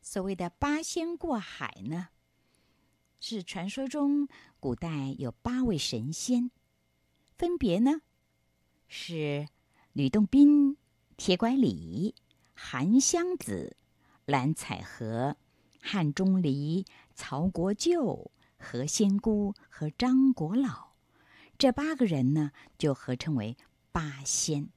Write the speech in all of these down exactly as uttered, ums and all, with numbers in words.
所谓的八仙过海呢，是传说中古代有八位神仙，分别呢是吕洞宾、铁拐李、韩湘子、蓝采和、汉钟离、曹国舅、何仙姑和张果老。这八个人呢，就合称为八仙。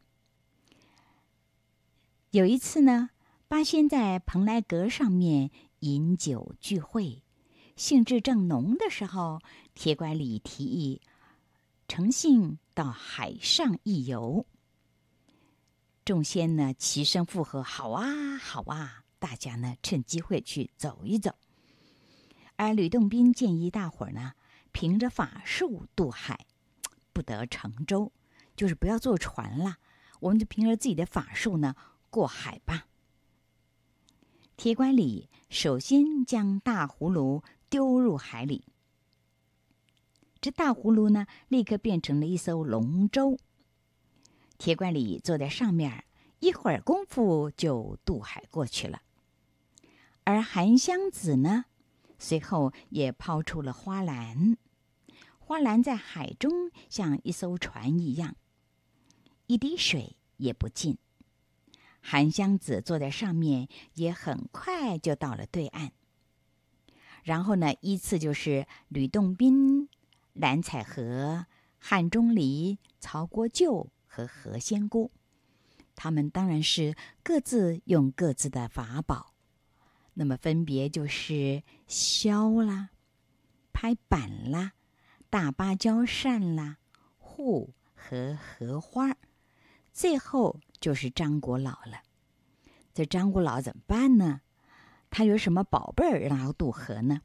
有一次呢，八仙在蓬莱阁上面饮酒聚会，兴致正浓的时候，铁拐李提议乘兴到海上一游。众仙呢齐声附和：好啊，好啊！大家呢趁机会去走一走。而吕洞宾建议大伙儿呢，凭着法术渡海，不得乘舟，就是不要坐船了，我们就凭着自己的法术呢过海吧。铁拐李首先将大葫芦丢入海里，这大葫芦呢立刻变成了一艘龙舟。铁拐李坐在上面，一会儿功夫就渡海过去了。而韩湘子呢，随后也抛出了花篮，花篮在海中像一艘船一样，一滴水也不进。韩湘子坐在上面，也很快就到了对岸。然后呢，依次就是吕洞宾、蓝采和、汉钟离、曹国舅和何仙姑。他们当然是各自用各自的法宝，那么分别就是箫啦、拍板啦、大芭蕉扇啦、户和荷花。最后就是张果老了。这张果老怎么办呢？他有什么宝贝儿让他渡河呢？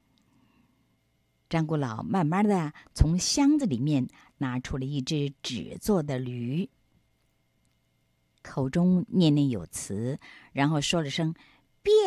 张果老慢慢的从箱子里面拿出了一只纸做的驴，口中念念有词，然后说了声